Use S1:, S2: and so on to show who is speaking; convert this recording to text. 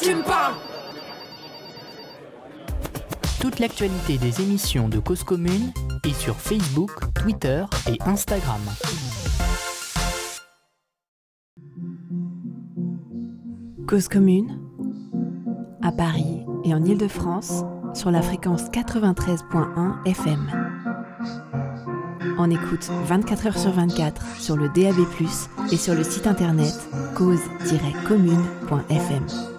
S1: tu me parles.
S2: Toute l'actualité des émissions de Cause Commune est sur Facebook, Twitter et Instagram.
S3: Cause Commune, à Paris et en Île-de-France, sur la fréquence 93.1 FM. On écoute 24 heures sur 24 sur le DAB+, et sur le site internet cause-commune.fm.